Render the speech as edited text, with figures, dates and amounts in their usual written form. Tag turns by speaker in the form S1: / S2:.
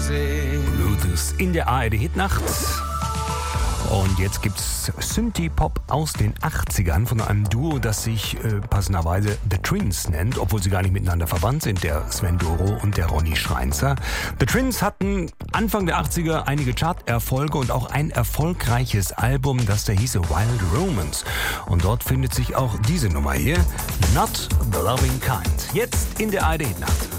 S1: sehen.
S2: Bluetooth in der ARD-Hitnacht. Und jetzt gibt's Synthie-Pop aus den 80ern von einem Duo, das sich passenderweise The Twins nennt, obwohl sie gar nicht miteinander verwandt sind, der Sven Doro und der Ronny Schreinzer. The Twins hatten Anfang der 80er einige Charterfolge und auch ein erfolgreiches Album, das da hieße Wild Romance. Und dort findet sich auch diese Nummer hier, Not the Loving Kind. Jetzt in der ARD-Hitnacht.